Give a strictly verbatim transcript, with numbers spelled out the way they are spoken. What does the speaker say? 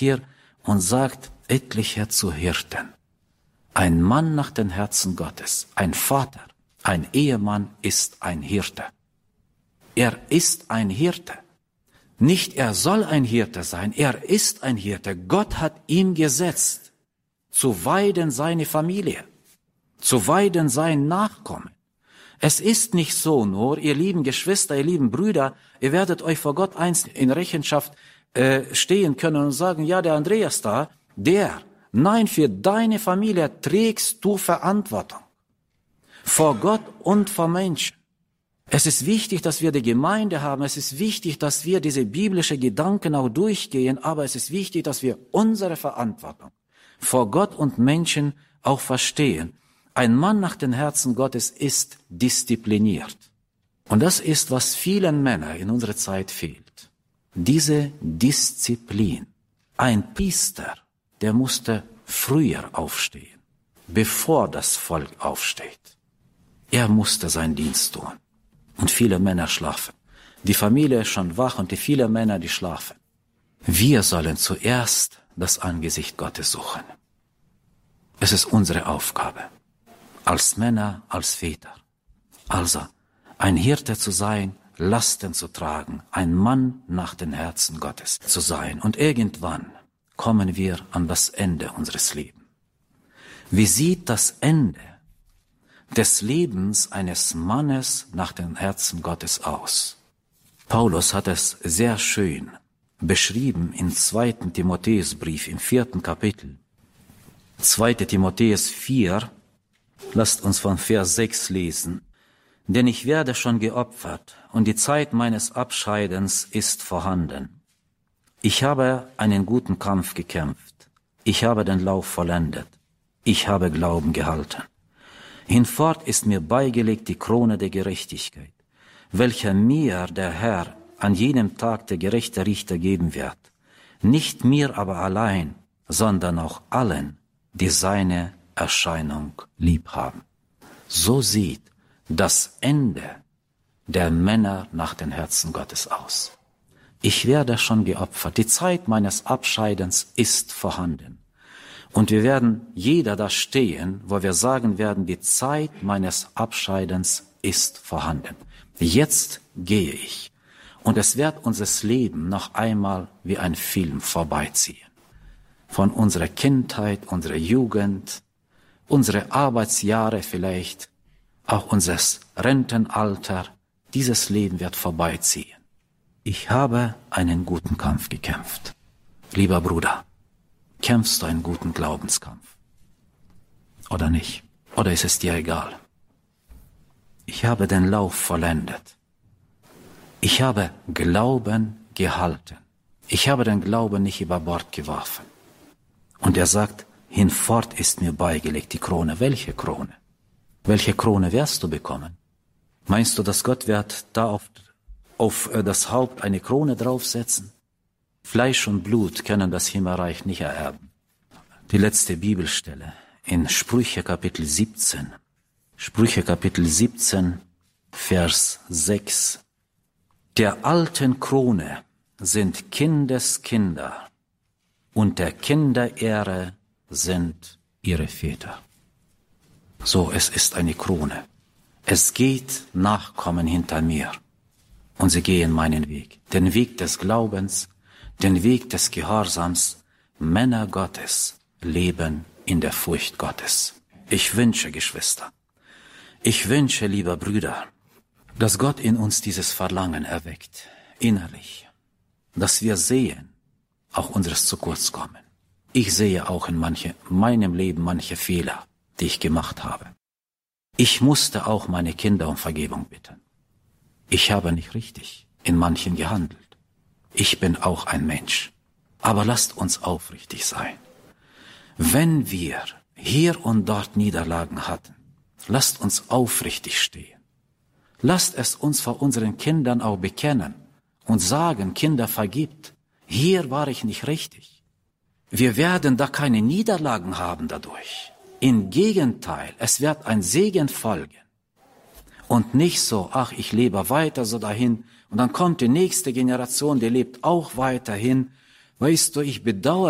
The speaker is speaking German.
hier und sagt etliche zu Hirten. Ein Mann nach dem Herzen Gottes, ein Vater, ein Ehemann ist ein Hirte. Er ist ein Hirte. Nicht er soll ein Hirte sein, er ist ein Hirte. Gott hat ihm gesetzt, zu weiden seine Familie, zu weiden sein Nachkommen. Es ist nicht so nur, ihr lieben Geschwister, ihr lieben Brüder, ihr werdet euch vor Gott einst in Rechenschaft äh, stehen können und sagen, ja, der Andreas da, der, nein, für deine Familie trägst du Verantwortung. Vor Gott und vor Menschen. Es ist wichtig, dass wir die Gemeinde haben, es ist wichtig, dass wir diese biblischen Gedanken auch durchgehen, aber es ist wichtig, dass wir unsere Verantwortung vor Gott und Menschen auch verstehen. Ein Mann nach dem Herzen Gottes ist diszipliniert. Und das ist, was vielen Männern in unserer Zeit fehlt. Diese Disziplin. Ein Priester, der musste früher aufstehen, bevor das Volk aufsteht. Er musste seinen Dienst tun. Und viele Männer schlafen. Die Familie ist schon wach und die vielen Männer, die schlafen. Wir sollen zuerst das Angesicht Gottes suchen. Es ist unsere Aufgabe. Als Männer, als Väter. Also, ein Hirte zu sein, Lasten zu tragen, ein Mann nach dem Herzen Gottes zu sein. Und irgendwann kommen wir an das Ende unseres Lebens. Wie sieht das Ende des Lebens eines Mannes nach dem Herzen Gottes aus? Paulus hat es sehr schön beschrieben im zweiten Timotheusbrief, im vierten Kapitel. zweiter Timotheus vier, lasst uns von Vers sechs lesen. Denn ich werde schon geopfert und die Zeit meines Abscheidens ist vorhanden. Ich habe einen guten Kampf gekämpft. Ich habe den Lauf vollendet. Ich habe Glauben gehalten. Hinfort ist mir beigelegt die Krone der Gerechtigkeit, welche mir der Herr an jenem Tag der gerechte Richter geben wird. Nicht mir aber allein, sondern auch allen, die seine Erscheinung lieb haben. So sieht das Ende der Männer nach dem Herzen Gottes aus. Ich werde schon geopfert. Die Zeit meines Abscheidens ist vorhanden. Und wir werden jeder da stehen, wo wir sagen werden, die Zeit meines Abscheidens ist vorhanden. Jetzt gehe ich. Und es wird unser Leben noch einmal wie ein Film vorbeiziehen. Von unserer Kindheit, unserer Jugend, unsere Arbeitsjahre vielleicht, auch unser Rentenalter, dieses Leben wird vorbeiziehen. Ich habe einen guten Kampf gekämpft. Lieber Bruder, kämpfst du einen guten Glaubenskampf? Oder nicht? Oder ist es dir egal? Ich habe den Lauf vollendet. Ich habe Glauben gehalten. Ich habe den Glauben nicht über Bord geworfen. Und er sagt, hinfort ist mir beigelegt die Krone. Welche Krone? Welche Krone wirst du bekommen? Meinst du, dass Gott wird da auf, auf das Haupt eine Krone draufsetzen? Fleisch und Blut können das Himmelreich nicht ererben. Die letzte Bibelstelle in Sprüche Kapitel siebzehn. Sprüche Kapitel siebzehn, Vers sechs. Der alten Krone sind Kindeskinder und der Kinderehre sind ihre Väter. So, es ist eine Krone. Es geht Nachkommen hinter mir und sie gehen meinen Weg. Den Weg des Glaubens, den Weg des Gehorsams. Männer Gottes leben in der Furcht Gottes. Ich wünsche, Geschwister, ich wünsche, lieber Brüder, dass Gott in uns dieses Verlangen erweckt, innerlich, dass wir sehen, auch unseres zu kurz kommen. Ich sehe auch in manche, meinem Leben manche Fehler, die ich gemacht habe. Ich musste auch meine Kinder um Vergebung bitten. Ich habe nicht richtig in manchen gehandelt. Ich bin auch ein Mensch. Aber lasst uns aufrichtig sein. Wenn wir hier und dort Niederlagen hatten, lasst uns aufrichtig stehen. Lasst es uns vor unseren Kindern auch bekennen und sagen, Kinder, vergibt. Hier war ich nicht richtig. Wir werden da keine Niederlagen haben dadurch. Im Gegenteil, es wird ein Segen folgen. Und nicht so, ach, ich lebe weiter so dahin. Und dann kommt die nächste Generation, die lebt auch weiterhin. Weißt du, ich bedauere